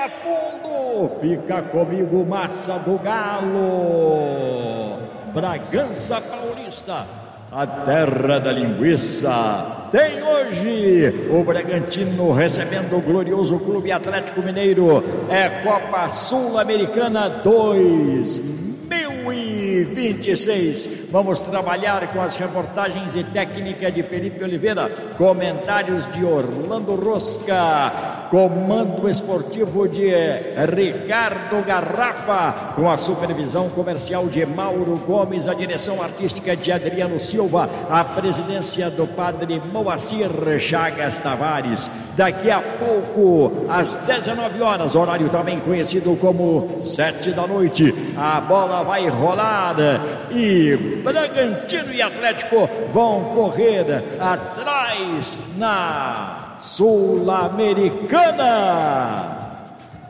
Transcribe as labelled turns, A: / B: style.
A: respira fundo, fica comigo, Massa do Galo. Bragança Paulista, a terra da linguiça. Tem hoje o Bragantino recebendo o glorioso Clube Atlético Mineiro. É Copa Sul-Americana 2026. Vamos trabalhar com as reportagens e técnica de Felipe Oliveira, comentários de Orlando Rosca, comando esportivo de Ricardo Garrafa, com a supervisão comercial de Mauro Gomes, a direção artística de Adriano Silva, a presidência do padre Moacir Chagas Tavares. Daqui a pouco, às 19 horas, horário também conhecido como 7 da noite, a bola vai rolar e Bragantino e Atlético vão correr atrás na Sul-Americana.